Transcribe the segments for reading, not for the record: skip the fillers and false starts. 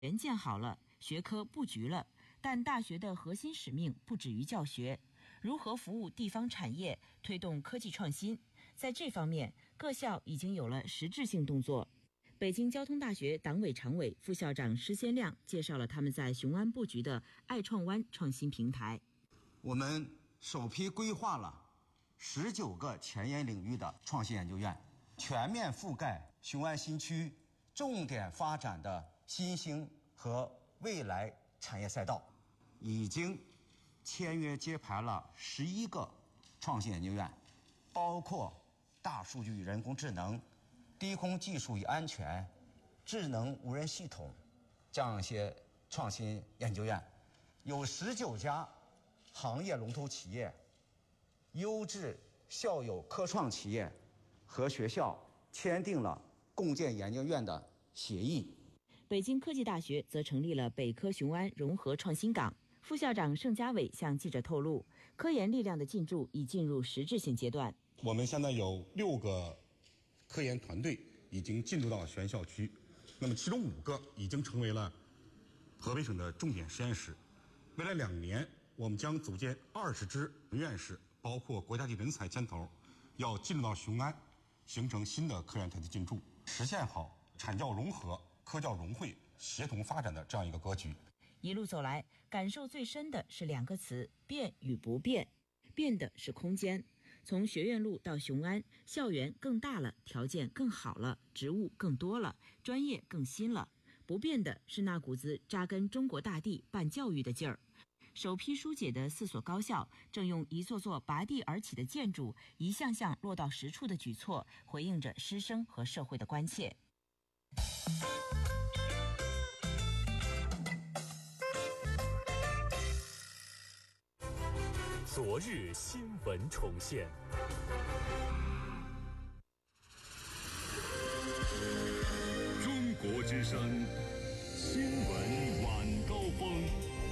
人建好了，学科布局了，但大学的核心使命不止于教学，如何服务地方产业，推动科技创新，在这方面，各校已经有了实质性动作。北京交通大学党委常委、副校长施先亮介绍了他们在雄安布局的爱创湾创新平台。 我们首批规划了19个前沿领域的创新研究院，全面覆盖雄安新区重点发展的新兴和未来产业赛道，已经签约揭牌了11个创新研究院，包括大数据与人工智能、低空技术与安全、智能无人系统这样一些创新研究院，有19家行业龙头企业、优质校友科创企业和学校签订了共建研究院的协议。 北京科技大学则成立了北科雄安融合创新港。副校长盛家伟向记者透露，科研力量的进驻已进入实质性阶段。 我们现在有6个科研团队已经进入到全校区，那么其中5个已经成为了河北省的重点实验室。未来2年，我们将组建20支院士，包括国家级人才牵头，要进入到雄安，形成新的科研团队进驻，实现好产教融合、科教融汇、协同发展的这样一个格局。 一路走来，感受最深的是2个词：变与不变。变的是空间，从学院路到雄安，校园更大了，条件更好了，职务更多了，专业更新了。不变的是那股子扎根中国大地办教育的劲儿。首批疏解的4所高校，正用一座座拔地而起的建筑，一项项落到实处的举措，回应着师生和社会的关切。 昨日新闻重现， 中国之声新闻晚高峰。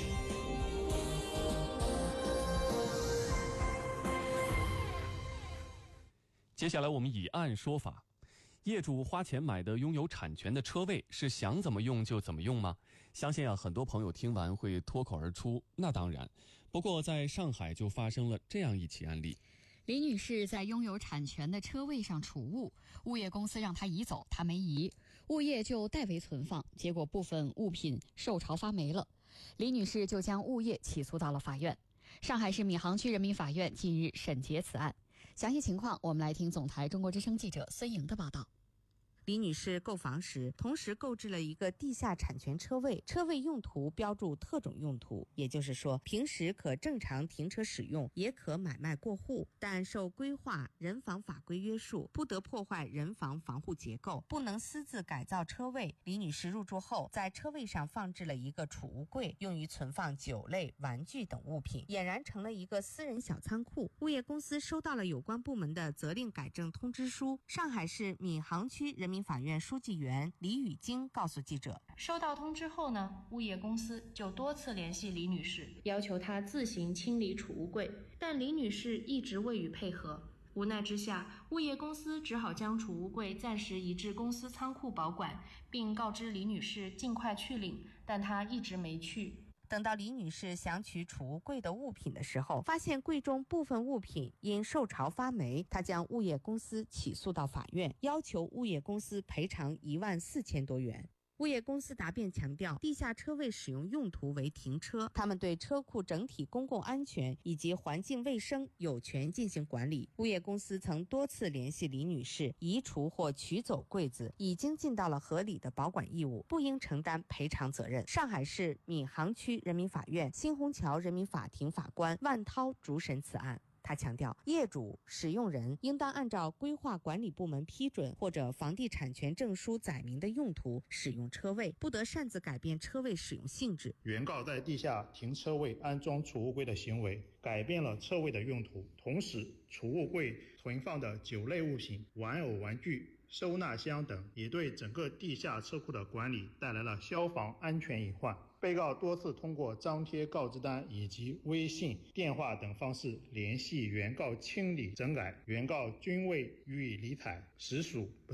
接下来我们以案说法。业主花钱买的拥有产权的车位是想怎么用就怎么用吗？相信很多朋友听完会脱口而出，那当然。不过在上海就发生了这样一起案例。 李女士在拥有产权的车位上储物，物业公司让她移走，她没移，物业就代为存放，结果部分物品受潮发霉了。李女士就将物业起诉到了法院。上海市闵行区人民法院近日审结此案。详细情况我们来听总台中国之声记者孙莹的报道。 李女士购房时同时购置了一个地下产权车位，车位用途标注特种用途，也就是说平时可正常停车使用，也可买卖过户，但受规划人防法规约束，不得破坏人防防护结构，不能私自改造车位。李女士入住后在车位上放置了一个储物柜，用于存放酒类、玩具等物品，俨然成了一个私人小仓库。物业公司收到了有关部门的责令改正通知书。上海市闵行区人民法院书记员李雨晶告诉记者， 收到通知后呢，物业公司就多次联系李女士，要求她自行清理储物柜，但李女士一直未予配合。无奈之下，物业公司只好将储物柜暂时移至公司仓库保管，并告知李女士尽快去领，但她一直没去。 等到李女士想取储物柜的物品的时候，发现柜中部分物品因受潮发霉，她将物业公司起诉到法院，要求物业公司赔偿14000多元。物业公司答辩强调，地下车位使用用途为停车，他们对车库整体公共安全以及环境卫生有权进行管理。物业公司曾多次联系李女士，移除或取走柜子已经尽到了合理的保管义务，不应承担赔偿责任。上海市闵行区人民法院新虹桥人民法庭法官万涛主审此案。他强调，业主、使用人应当按照规划管理部门批准或者房地产权证书载明的用途使用车位，不得擅自改变车位使用性质。 原告在地下停车位安装储物柜的行为改变了车位的用途，同时储物柜存放的酒类物品、玩偶、玩具、收纳箱等也对整个地下车库的管理带来了消防安全隐患。被告多次通过张贴告知单以及微信、电话等方式联系原告清理整改，原告均未予以理睬，实属不当。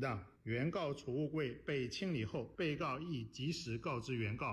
原告储物柜被清理后，被告亦及时告知原告